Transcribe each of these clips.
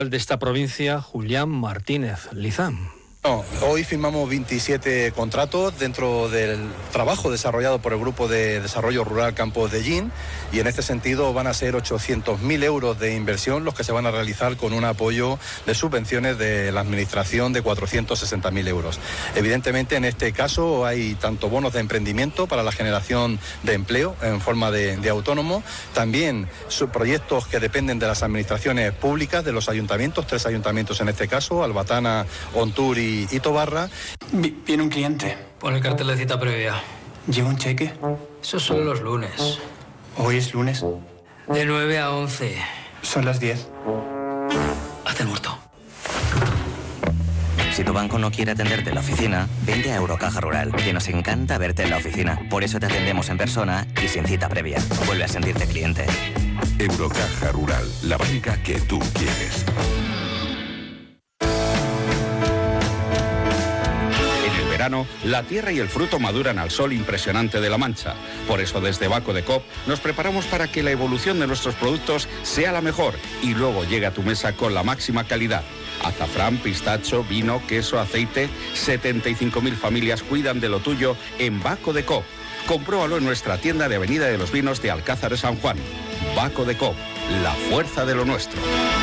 De esta provincia, Julián Martínez Lizán. Hoy firmamos 27 contratos dentro del trabajo desarrollado por el Grupo de Desarrollo Rural Campos de Llín, y en este sentido van a ser 800.000 euros de inversión los que se van a realizar con un apoyo de subvenciones de la Administración de 460.000 euros. Evidentemente, en este caso hay tanto bonos de emprendimiento para la generación de empleo en forma de autónomo, también proyectos que dependen de las administraciones públicas, de los ayuntamientos, 3 ayuntamientos en este caso, Albatana, Ontur y Tobarra. Viene un cliente. Pon el cartel de cita previa. ¿Lleva un cheque? Eso solo los lunes. ¿Hoy es lunes? De 9 a 11. Son las 10. Hazte el muerto. Si tu banco no quiere atenderte en la oficina, vente a Eurocaja Rural, que nos encanta verte en la oficina. Por eso te atendemos en persona y sin cita previa. Vuelve a sentirte cliente. Eurocaja Rural, la banca que tú quieres. La tierra y el fruto maduran al sol impresionante de La Mancha. Por eso desde Baco de Coop nos preparamos para que la evolución de nuestros productos sea la mejor y luego llegue a tu mesa con la máxima calidad. Azafrán, pistacho, vino, queso, aceite. 75.000 familias cuidan de lo tuyo en Baco de Coop. Compruébalo en nuestra tienda de Avenida de los Vinos de Alcázar de San Juan. Baco de Coop, la fuerza de lo nuestro.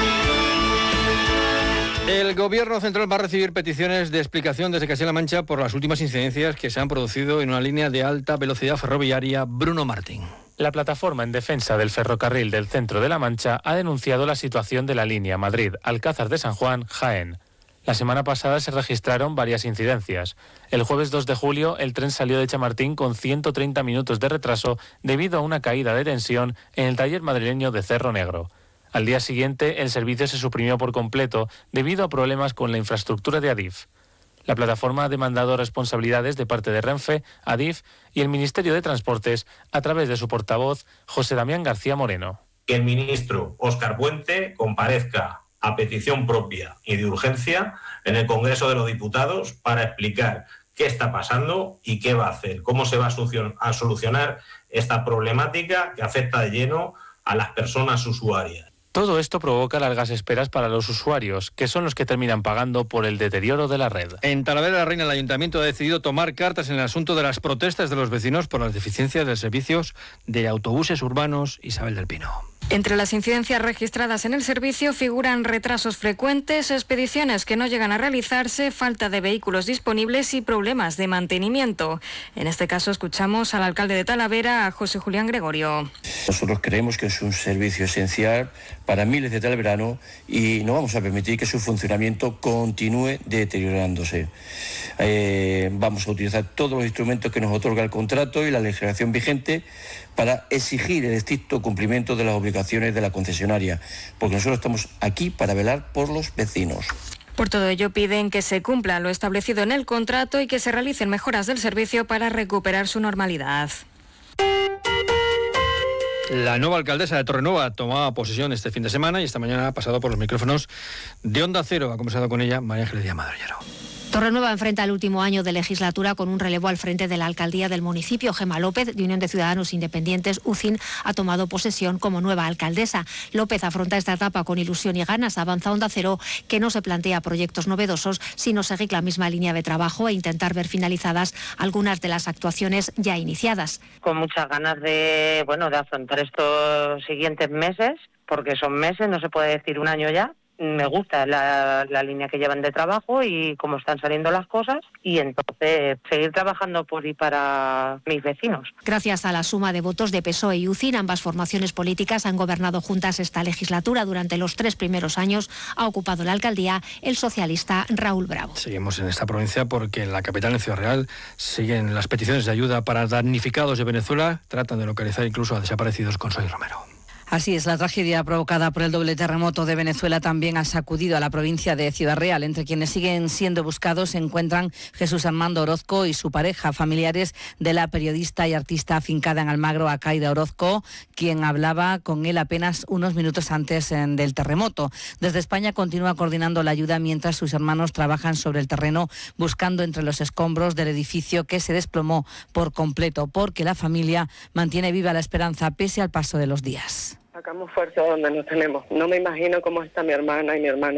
El Gobierno central va a recibir peticiones de explicación desde Castilla-La Mancha por las últimas incidencias que se han producido en una línea de alta velocidad ferroviaria. Bruno Martín. La plataforma en defensa del ferrocarril del centro de La Mancha ha denunciado la situación de la línea Madrid-Alcázar de San Juan-Jaén. La semana pasada se registraron varias incidencias. El jueves 2 de julio el tren salió de Chamartín con 130 minutos de retraso debido a una caída de tensión en el taller madrileño de Cerro Negro. Al día siguiente, el servicio se suprimió por completo debido a problemas con la infraestructura de Adif. La plataforma ha demandado responsabilidades de parte de Renfe, Adif y el Ministerio de Transportes a través de su portavoz, José Damián García Moreno. Que el ministro Óscar Puente comparezca a petición propia y de urgencia en el Congreso de los Diputados para explicar qué está pasando y qué va a hacer, cómo se va a solucionar esta problemática que afecta de lleno a las personas usuarias. Todo esto provoca largas esperas para los usuarios, que son los que terminan pagando por el deterioro de la red. En Talavera de la Reina, el Ayuntamiento ha decidido tomar cartas en el asunto de las protestas de los vecinos por las deficiencias de servicios de autobuses urbanos. Isabel del Pino. Entre las incidencias registradas en el servicio figuran retrasos frecuentes, expediciones que no llegan a realizarse, falta de vehículos disponibles y problemas de mantenimiento. En este caso escuchamos al alcalde de Talavera, a José Julián Gregorio. Nosotros creemos que es un servicio esencial para miles de talaveranos y no vamos a permitir que su funcionamiento continúe deteriorándose. Vamos a utilizar todos los instrumentos que nos otorga el contrato y la legislación vigente para exigir el estricto cumplimiento de las obligaciones de la concesionaria, porque nosotros estamos aquí para velar por los vecinos. Por todo ello piden que se cumpla lo establecido en el contrato y que se realicen mejoras del servicio para recuperar su normalidad. La nueva alcaldesa de Torrenueva tomaba posesión este fin de semana y esta mañana ha pasado por los micrófonos de Onda Cero. Ha conversado con ella María Ángeles Díaz Madroñero. Torrenueva enfrenta el último año de legislatura con un relevo al frente de la alcaldía del municipio. Gemma López, de Unión de Ciudadanos Independientes, UCIN, ha tomado posesión como nueva alcaldesa. López afronta esta etapa con ilusión y ganas. Avanza Onda Cero, que no se plantea proyectos novedosos, sino seguir la misma línea de trabajo e intentar ver finalizadas algunas de las actuaciones ya iniciadas. Con muchas ganas de afrontar estos siguientes meses, porque son meses, no se puede decir un año ya. Me gusta la línea que llevan de trabajo y cómo están saliendo las cosas, y entonces seguir trabajando por y para mis vecinos. Gracias a la suma de votos de PSOE y UCIN, ambas formaciones políticas han gobernado juntas esta legislatura. Durante los 3 primeros años ha ocupado la alcaldía el socialista Raúl Bravo. Seguimos en esta provincia porque en la capital, en Ciudad Real, siguen las peticiones de ayuda para damnificados de Venezuela. Tratan de localizar incluso a desaparecidos con Soy Romero. Así es, la tragedia provocada por el doble terremoto de Venezuela también ha sacudido a la provincia de Ciudad Real. Entre quienes siguen siendo buscados se encuentran Jesús Armando Orozco y su pareja, familiares de la periodista y artista afincada en Almagro, Acaida Orozco, quien hablaba con él apenas unos minutos antes del terremoto. Desde España continúa coordinando la ayuda mientras sus hermanos trabajan sobre el terreno buscando entre los escombros del edificio que se desplomó por completo, porque la familia mantiene viva la esperanza pese al paso de los días. Sacamos fuerza donde nos tenemos. No me imagino cómo está mi hermana y mi hermano.